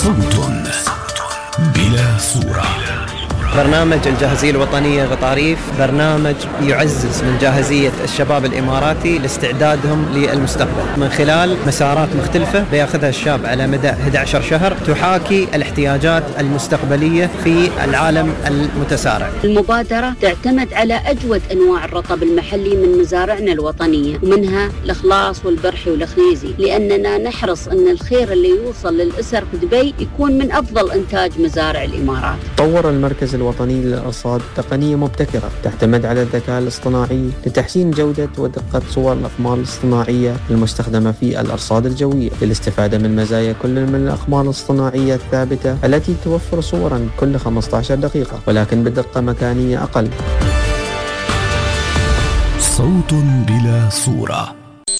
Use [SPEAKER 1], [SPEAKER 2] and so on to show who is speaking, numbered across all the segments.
[SPEAKER 1] صوت بلا صورة.
[SPEAKER 2] برنامج الجاهزية الوطنية غطاريف برنامج يعزز من جاهزية الشباب الإماراتي لاستعدادهم للمستقبل من خلال مسارات مختلفة بياخذها الشاب على مدى 11 شهر تحاكي الاحتياجات المستقبلية في العالم المتسارع.
[SPEAKER 3] المبادرة تعتمد على أجود أنواع الرطب المحلي من مزارعنا الوطنية، ومنها الإخلاص والبرحي والخنيزي، لأننا نحرص أن الخير اللي يوصل للأسر في دبي يكون من أفضل إنتاج مزارع الإمارات.
[SPEAKER 4] طور المركز الوطني للأرصاد تقنية مبتكرة تعتمد على الذكاء الاصطناعي لتحسين جودة ودقة صور الأقمار الاصطناعية المستخدمة في الأرصاد الجوية للاستفادة من مزايا كل من الأقمار الاصطناعية الثابتة التي توفر صورا كل 15 دقيقة ولكن بدقة مكانية أقل.
[SPEAKER 1] صوت بلا صورة.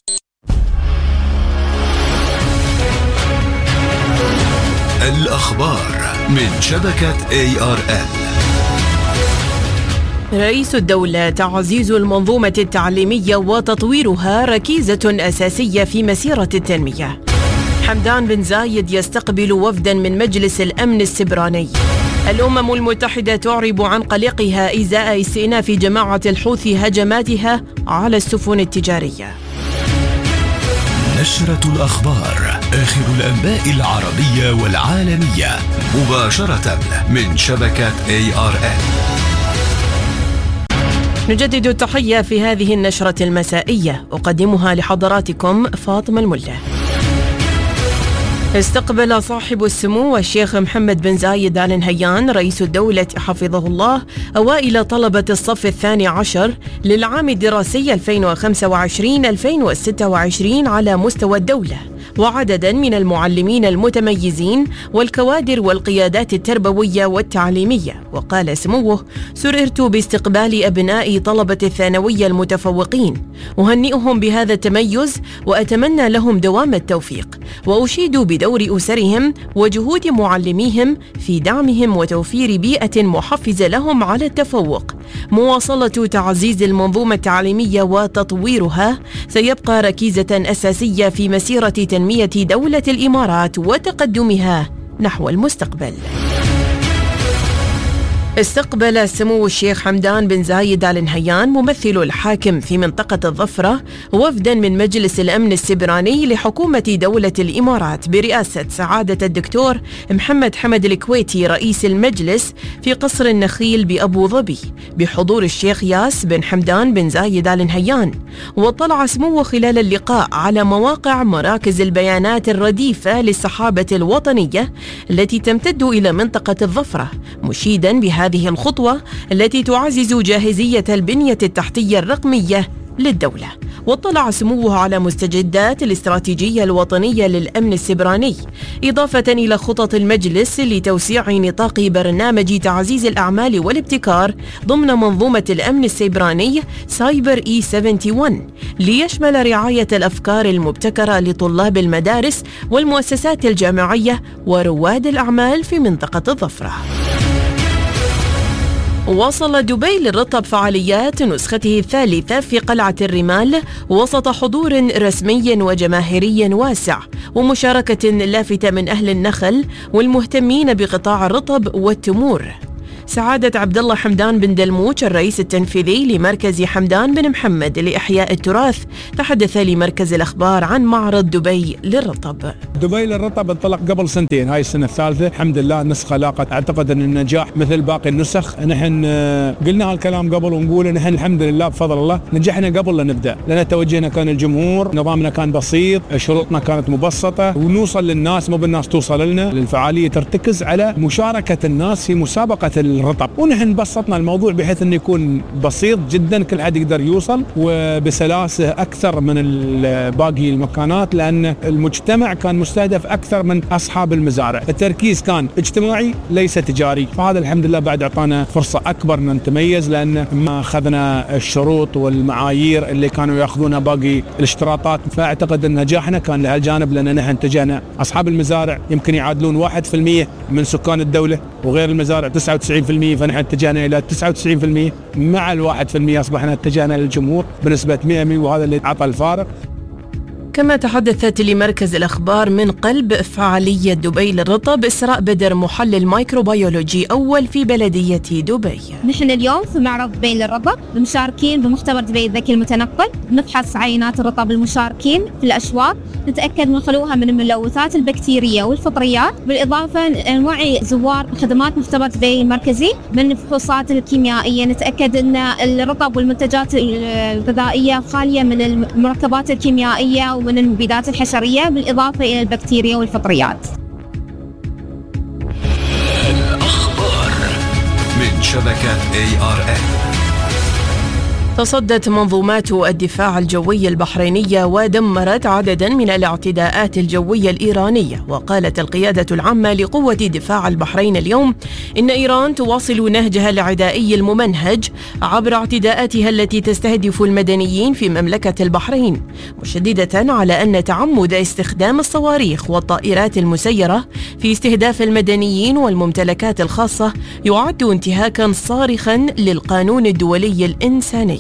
[SPEAKER 1] الأخبار من شبكة ARN.
[SPEAKER 5] رئيس الدولة: تعزيز المنظومة التعليمية وتطويرها ركيزة أساسية في مسيرة التنمية. حمدان بن زايد يستقبل وفدا من مجلس الأمن السبراني. الأمم المتحدة تعرب عن قلقها إزاء استئناف جماعة الحوثي هجماتها على السفن التجارية.
[SPEAKER 1] نشرة الأخبار، آخر الأنباء العربية والعالمية، مباشرة من شبكة ARN.
[SPEAKER 5] نجدد التحية في هذه النشرة المسائية، أقدمها لحضراتكم فاطمة الملا. استقبل صاحب السمو الشيخ محمد بن زايد آل نهيان رئيس الدولة حفظه الله أوائل طلبة الصف الثاني عشر للعام الدراسي 2025-2026 على مستوى الدولة، وعددا من المعلمين المتميزين والكوادر والقيادات التربوية والتعليمية. وقال سموه: سررت باستقبال أبناء طلبة الثانوية المتفوقين، أهنئهم بهذا التميز وأتمنى لهم دوام التوفيق، وأشيد بدور أسرهم وجهود معلميهم في دعمهم وتوفير بيئة محفزة لهم على التفوق. مواصلة تعزيز المنظومة التعليمية وتطويرها سيبقى ركيزة أساسية في مسيرة تنمية دولة الإمارات وتقدمها نحو المستقبل. استقبل سمو الشيخ حمدان بن زايد آل نهيان ممثل الحاكم في منطقة الظفرة وفدا من مجلس الأمن السبراني لحكومة دولة الإمارات برئاسة سعادة الدكتور محمد حمد الكويتي رئيس المجلس في قصر النخيل بأبو ظبي بحضور الشيخ ياس بن حمدان بن زايد آل نهيان. واطلع سموه خلال اللقاء على مواقع مراكز البيانات الرديفة للصحابة الوطنية التي تمتد إلى منطقة الظفرة، مشيدا بهذه الخطوة التي تعزز جاهزية البنية التحتية الرقمية للدولة. واطلع سموه على مستجدات الاستراتيجية الوطنية للأمن السبراني، إضافة إلى خطط المجلس لتوسيع نطاق برنامج تعزيز الأعمال والابتكار ضمن منظومة الأمن السبراني سايبر E71 ليشمل رعاية الأفكار المبتكرة لطلاب المدارس والمؤسسات الجامعية ورواد الأعمال في منطقة الظفرة. وصل دبي للرطب فعاليات نسخته الثالثة في قلعة الرمال وسط حضور رسمي وجماهيري واسع ومشاركة لافتة من أهل النخل والمهتمين بقطاع الرطب والتمور. سعادة عبد الله حمدان بن دلموش الرئيس التنفيذي لمركز حمدان بن محمد لإحياء التراث تحدث لمركز الأخبار عن معرض دبي للرطب.
[SPEAKER 6] دبي للرطب انطلق قبل سنتين، هاي السنة الثالثة الحمد لله. النسخة لاقت أعتقد أن النجاح مثل باقي النسخ. نحن قلنا هالكلام قبل ونقول نحن الحمد لله بفضل الله نجحنا قبل لا نبدأ، لأن توجهنا كان الجمهور، نظامنا كان بسيط، شروطنا كانت مبسطة ونوصل للناس، مو بالناس توصل لنا. الفعالية ترتكز على مشاركة الناس في مسابقة الرطب، ونحن بسطنا الموضوع بحيث انه يكون بسيط جدا، كل حد يقدر يوصل وبسلاسة اكثر من باقي المكانات، لان المجتمع كان مستهدف اكثر من اصحاب المزارع. التركيز كان اجتماعي ليس تجاري، فهذا الحمد لله بعد اعطانا فرصة اكبر ان نتميز، لان ما اخذنا الشروط والمعايير اللي كانوا ياخذونها باقي الاشتراطات. فاعتقد ان نجاحنا كان لهالجانب، لان نحن اتجهنا اصحاب المزارع يمكن يعادلون 1% من سكان الدولة، وغير المزارع 99%، فنحن اتجهنا إلى 99%. مع 1% أصبحنا اتجهنا للجمهور بنسبة 100%، وهذا اللي عطى الفارق.
[SPEAKER 5] كما تحدثت لمركز الأخبار من قلب فعالية دبي للرطب إسراء بدر محلل مايكروبيولوجي أول في بلدية دبي.
[SPEAKER 7] نحن اليوم في معرض دبي للرطب مشاركين بمختبر دبي الذكي المتنقل، نفحص عينات الرطب المشاركين في الأشواط، نتأكد من خلوها من الملوثات البكتيرية والفطريات، بالإضافة نوعي زوار خدمات مختبر دبي المركزي من الفحوصات الكيميائية، نتأكد أن الرطب والمنتجات الغذائية خالية من المركبات الكيميائية ومن المبيدات الحشرية، بالإضافة إلى البكتيريا والفطريات.
[SPEAKER 1] الأخبار من شبكة ARN.
[SPEAKER 5] تصدت منظومات الدفاع الجوي البحرينية ودمرت عددا من الاعتداءات الجوية الإيرانية. وقالت القيادة العامة لقوة دفاع البحرين اليوم إن إيران تواصل نهجها العدائي الممنهج عبر اعتداءاتها التي تستهدف المدنيين في مملكة البحرين، مشددة على أن تعمد استخدام الصواريخ والطائرات المسيرة في استهداف المدنيين والممتلكات الخاصة يعد انتهاكا صارخا للقانون الدولي الإنساني.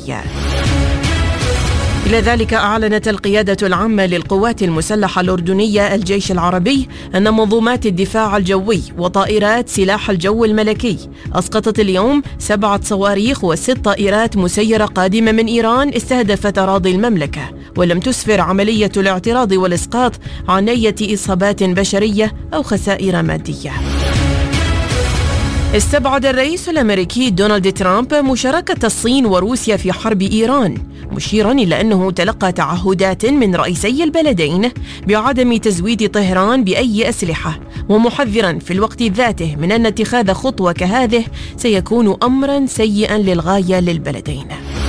[SPEAKER 5] إلى ذلك أعلنت القيادة العامة للقوات المسلحة الأردنية الجيش العربي أن منظومات الدفاع الجوي وطائرات سلاح الجو الملكي أسقطت اليوم 7 صواريخ و6 طائرات مسيرة قادمة من إيران استهدفت أراضي المملكة، ولم تسفر عملية الاعتراض والإسقاط عن أي إصابات بشرية أو خسائر مادية. استبعد الرئيس الأمريكي دونالد ترامب مشاركة الصين وروسيا في حرب إيران، مشيرا إلى أنه تلقى تعهدات من رئيسي البلدين بعدم تزويد طهران بأي أسلحة، ومحذرا في الوقت ذاته من أن اتخاذ خطوة كهذه سيكون أمرا سيئا للغاية للبلدين.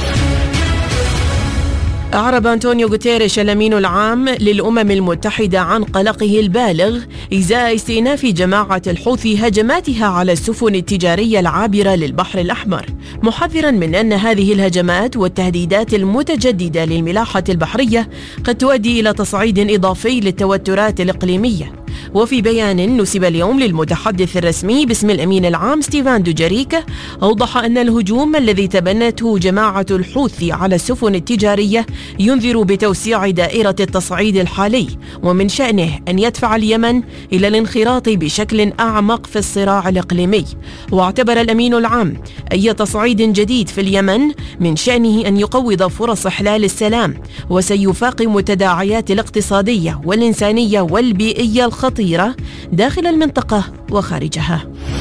[SPEAKER 5] أعرب أنطونيو غوتيريش الأمين العام للأمم المتحدة عن قلقه البالغ إزاء استئناف جماعة الحوثي هجماتها على السفن التجارية العابرة للبحر الأحمر، محذرا من أن هذه الهجمات والتهديدات المتجددة للملاحة البحرية قد تؤدي إلى تصعيد إضافي للتوترات الإقليمية. وفي بيان نسب اليوم للمتحدث الرسمي باسم الأمين العام ستيفان دوجاريك، أوضح أن الهجوم الذي تبنته جماعة الحوثي على السفن التجارية ينذر بتوسيع دائرة التصعيد الحالي، ومن شأنه أن يدفع اليمن إلى الانخراط بشكل أعمق في الصراع الإقليمي. واعتبر الأمين العام أي تصعيد جديد في اليمن من شأنه أن يقوض فرص إحلال السلام، وسيفاقم التداعيات الاقتصادية والإنسانية والبيئية الخطيرة داخل المنطقة وخارجها.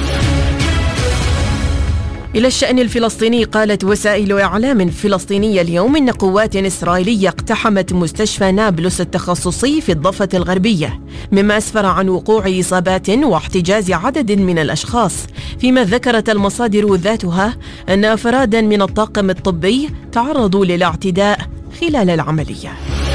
[SPEAKER 5] إلى الشأن الفلسطيني، قالت وسائل إعلام فلسطينية اليوم إن قوات إسرائيلية اقتحمت مستشفى نابلس التخصصي في الضفة الغربية، مما أسفر عن وقوع إصابات واحتجاز عدد من الأشخاص، فيما ذكرت المصادر ذاتها أن أفرادا من الطاقم الطبي تعرضوا للاعتداء خلال العملية.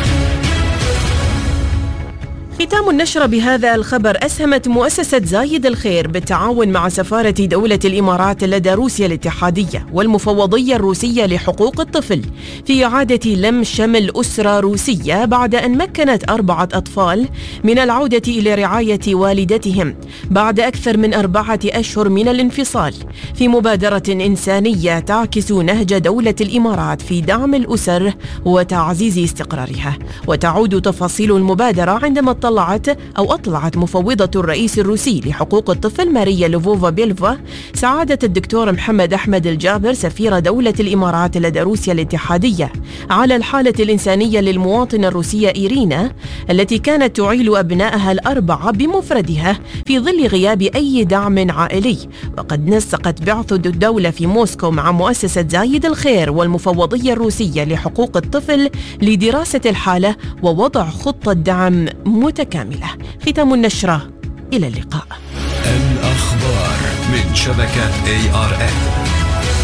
[SPEAKER 5] ختام النشرة بهذا الخبر. أسهمت مؤسسة زايد الخير بالتعاون مع سفارة دولة الإمارات لدى روسيا الاتحادية والمفوضية الروسية لحقوق الطفل في إعادة لم شمل أسرة روسية بعد أن مكنت 4 أطفال من العودة إلى رعاية والدتهم بعد أكثر من 4 أشهر من الانفصال، في مبادرة إنسانية تعكس نهج دولة الإمارات في دعم الأسر وتعزيز استقرارها. وتعود تفاصيل المبادرة عندما أطلعت مفوضة الرئيس الروسي لحقوق الطفل ماريا لوفوفا بيلفا سعادة الدكتور محمد أحمد الجابر سفير دولة الإمارات لدى روسيا الاتحادية على الحالة الإنسانية للمواطنة الروسية إيرينا التي كانت تعيل أبنائها ال4 بمفردها في ظل غياب أي دعم عائلي. وقد نسقت بعثة الدولة في موسكو مع مؤسسة زايد الخير والمفوضية الروسية لحقوق الطفل لدراسة الحالة ووضع خطة دعم متكاملة. ختام النشرة، إلى اللقاء.
[SPEAKER 1] الأخبار من شبكة ARN.